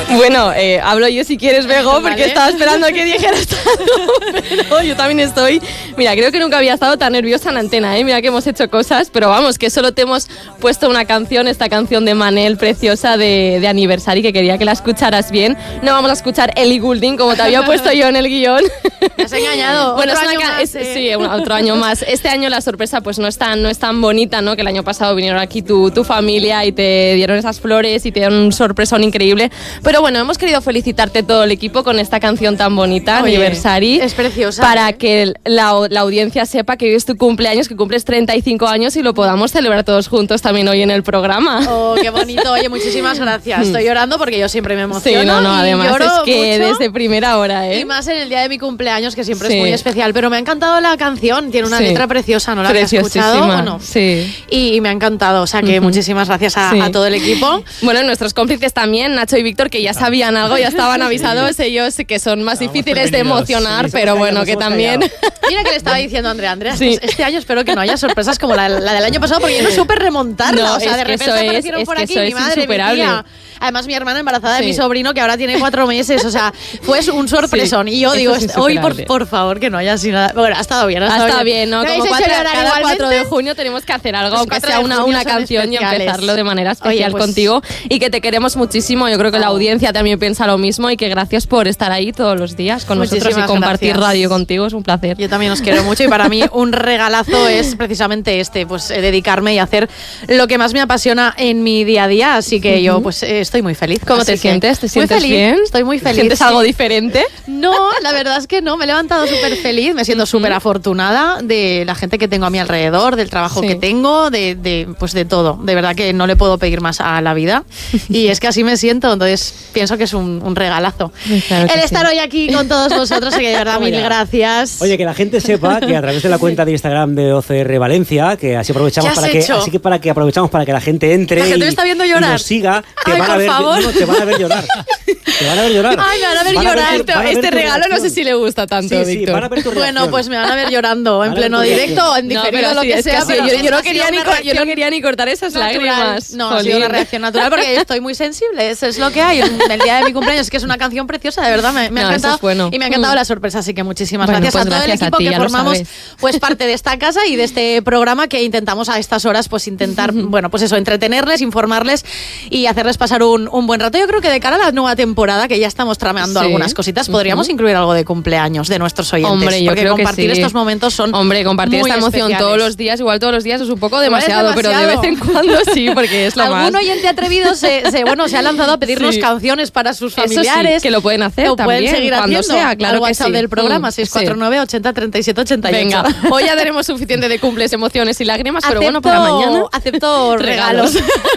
Bueno, hablo yo si quieres, Bego, porque estaba esperando que dijeras algo, pero yo también estoy... Mira, creo que nunca había estado tan nerviosa en antena, Mira que hemos hecho cosas, pero vamos, que solo te hemos puesto una canción, esta canción de Manel, preciosa, de aniversario, que quería que la escucharas bien. No vamos a escuchar Ellie Goulding, como te había puesto yo en el guión. Me has engañado. Bueno, sí, otro año más. Este año la sorpresa pues no es tan bonita, ¿no? Que el año pasado vinieron aquí tu familia y te dieron esas flores y te dieron un sorpresón increíble. Pero bueno, hemos querido felicitarte todo el equipo con esta canción tan bonita, Aniversario. Es preciosa. Para que la audiencia sepa que hoy es tu cumpleaños, que cumples 35 años y lo podamos celebrar todos juntos también hoy en el programa. Oh, qué bonito. Oye, muchísimas gracias. Estoy llorando porque yo siempre me emociono. Sí, no, además es que mucho, desde primera hora, Y más en el día de mi cumpleaños, que siempre es muy especial. Pero me ha encantado la canción, tiene una letra preciosa, ¿no la había escuchado o no? Sí. Y me ha encantado, o sea que muchísimas gracias a todo el equipo. Bueno, nuestros cómplices también, Nacho y Víctor, que ya sabían algo, ya estaban avisados, ellos que son más difíciles de emocionar, pero bueno, que también... Mira que le estaba diciendo a Andrea, este año espero que no haya sorpresas como la del año pasado, porque yo no supe remontarla, no, o sea, de repente aparecieron por aquí, mi madre, mi tía. Además, mi hermana embarazada de mi sobrino, que ahora tiene 4 meses, o sea, fue un sorpresón. Y yo digo, hoy por favor, que no haya sido nada. Bueno, ha estado bien. Ha estado bien, ¿no? Como cada 4 de junio tenemos que hacer algo, aunque sea una canción y empezarlo de manera especial contigo. Y que te queremos muchísimo. Yo creo que la audiencia también piensa lo mismo y que gracias por estar ahí todos los días con nosotros y compartir radio contigo. Es un placer. Yo también os quiero mucho y para mí un regalazo es precisamente pues dedicarme y hacer lo que más me apasiona en mi día a día. Así que yo pues estoy muy feliz. ¿Cómo te sientes? ¿Te sientes bien? Estoy muy feliz. ¿Sientes algo diferente? No, la verdad es que no. Me he levantado súper feliz. Me siento súper afortunada de la gente que tengo a mi alrededor, del trabajo que tengo, pues de todo. De verdad que no le puedo pedir más a la vida. Y es que así me siento. Entonces pienso que es un regalazo. Claro el estar hoy aquí con todos vosotros. Que de verdad, mil gracias. Oye, que la gente sepa que a través de la cuenta de Instagram de OCR Valencia, que así aprovechamos para que aprovechamos para que la gente entre la gente me está viendo llorar. Y nos siga, te van a ver llorar. Te van a ver llorar. Ay, me van a ver llorar. Este regalo no sé si le gusta tanto, Víctor. Van a ver tu reacción. Bueno, pues me van a ver llorando en pleno directo, en diferido, lo que sea. Yo no quería ni cortar esas lágrimas. No, ha sido una reacción natural porque estoy muy sensible. Eso es lo que hay. El día de mi cumpleaños, que es una canción preciosa, de verdad, me ha encantado. Y me ha encantado la sorpresa, así que muchísimas gracias a todo el equipo que formamos pues parte de esta casa y de este programa que intentamos a estas horas pues intentar, bueno, pues eso, entretenerles, informarles y hacerles pasar un buen rato. Yo creo que de cara a la nueva temporada, que ya estamos trameando algunas cositas, podríamos incluir algo de cumpleaños de nuestros oyentes. Hombre, yo porque creo compartir que estos momentos son compartir muy esta emoción especiales. todos los días, igual todos los días es un poco demasiado, pero de vez en cuando sí, porque es lo más. Algún oyente atrevido se ha lanzado a pedirnos canciones para sus familiares. Eso sí, que lo pueden hacer lo también, pueden seguir cuando haciendo, sea, claro al WhatsApp del programa, 649 80 37 88. Venga, hoy ya tenemos suficiente de cumples, emociones y lágrimas, pero bueno, para mañana acepto regalos.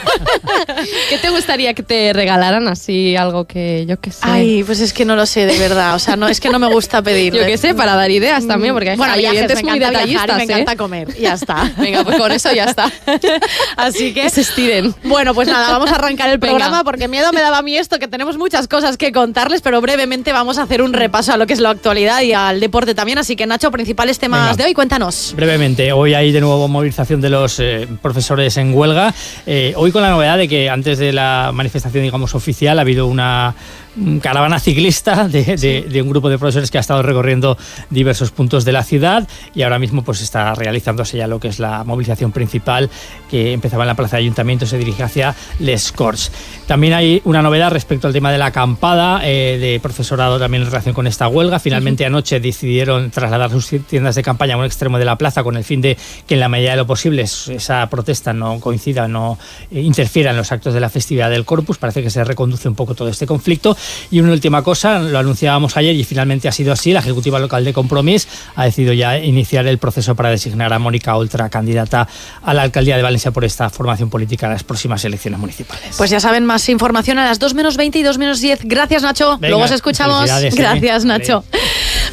¿Qué te gustaría que te regalaran así, algo que yo qué sé? Ay, pues es que no lo sé, de verdad, o sea, no, es que no me gusta pedir. Yo qué sé, para dar ideas también, porque hay oyentes muy detallistas, me encanta comer, y ya está. Venga, pues con eso ya está. Así que se estiren. Bueno, pues nada, vamos a arrancar el programa porque miedo me daba a mí esto, que tenemos muchas cosas que contarles, pero brevemente vamos a hacer un repaso a lo que es la actualidad y al deporte también. Así que, Nacho, principales temas de hoy, cuéntanos. Brevemente, hoy hay de nuevo movilización de los profesores en huelga. Hoy con la novedad de que antes de la manifestación, digamos, oficial, ha habido una caravana ciclista de un grupo de profesores que ha estado recorriendo diversos puntos de la ciudad y ahora mismo pues está realizándose ya lo que es la movilización principal, que empezaba en la plaza de Ayuntamiento y se dirige hacia Les Corts. También hay una novedad respecto al tema de la acampada de profesorado también en relación con esta huelga. Finalmente anoche decidieron trasladar sus tiendas de campaña a un extremo de la plaza con el fin de que en la medida de lo posible esa protesta no coincida, no interfiera en los actos de la festividad del Corpus. Parece que se reconduce un poco todo este conflicto. Y una última cosa, lo anunciábamos ayer y finalmente ha sido así, la Ejecutiva Local de Compromís ha decidido ya iniciar el proceso para designar a Mónica Oltra candidata a la alcaldía de Valencia por esta formación política en las próximas elecciones municipales. Pues ya saben, más información a las 2 menos 20 y 2 menos 10. Gracias, Nacho. Venga, luego os escuchamos. Gracias, Nacho.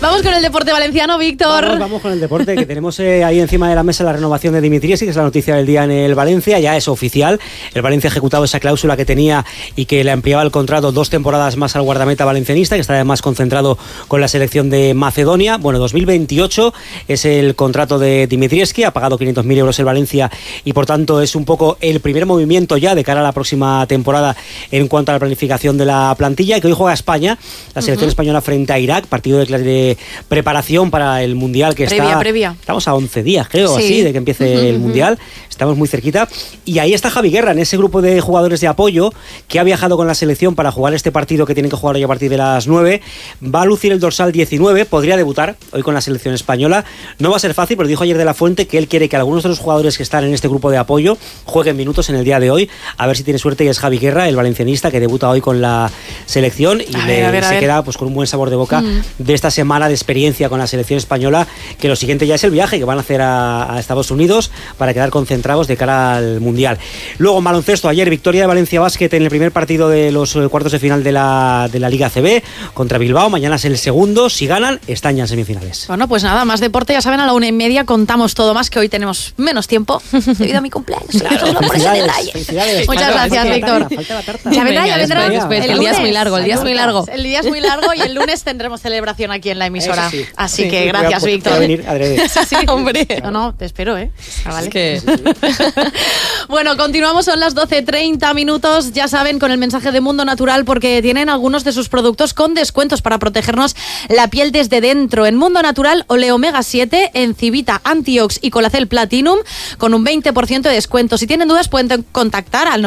Vamos con el deporte valenciano, Víctor. Vamos con el deporte, que tenemos ahí encima de la mesa la renovación de Dimitrievski, que es la noticia del día en el Valencia. Ya es oficial. El Valencia ha ejecutado esa cláusula que tenía y que le ampliaba el contrato 2 temporadas más al guardameta valencianista, que está además concentrado con la selección de Macedonia. Bueno, 2028 es el contrato de Dimitrievski. Ha pagado 500.000 euros el Valencia y por tanto es un poco el primer movimiento ya de cara a la próxima temporada en cuanto a la planificación de la plantilla, que hoy juega España, la selección española frente a Irak, partido de preparación para el Mundial que previa. Estamos a 11 días, creo, así, de que empiece el Mundial. Estamos muy cerquita. Y ahí está Javi Guerra, en ese grupo de jugadores de apoyo que ha viajado con la selección para jugar este partido que tienen que jugar hoy a partir de las 9. Va a lucir el dorsal 19, podría debutar hoy con la selección española. No va a ser fácil, pero dijo ayer De la Fuente que él quiere que algunos de los jugadores que están en este grupo de apoyo jueguen minutos en el día de hoy. A ver si tiene suerte y es Javi Guerra, el valencianista, que debuta hoy con la selección y se queda pues con un buen sabor de boca de esta semana de experiencia con la selección española, que lo siguiente ya es el viaje que van a hacer a Estados Unidos para quedar concentrados de cara al Mundial. Luego en baloncesto, ayer victoria de Valencia Basket en el primer partido de los cuartos de final de la Liga ACB contra Bilbao. Mañana es el segundo, si ganan están ya en semifinales. Bueno, pues nada, más deporte, ya saben, a la 1:30 contamos todo más, que hoy tenemos menos tiempo debido a mi cumpleaños. Claro, por ese detalle. Muchas gracias, Víctor. Falta la tarta. Ya vendrá. El día es muy largo, el día es muy largo y el lunes tendremos celebración aquí en la emisora. Sí. Así que gracias, Víctor. Voy a venir adrede. Sí, hombre. No, te espero, ¿eh? Vale. Bueno, continuamos, son las 12:30 minutos. Ya saben, con el mensaje de Mundo Natural, porque tienen algunos de sus productos con descuentos para protegernos la piel desde dentro. En Mundo Natural, Oleomega 7, Encivita, Antiox y Colacel Platinum con un 20% de descuento. Si tienen dudas, pueden contactar al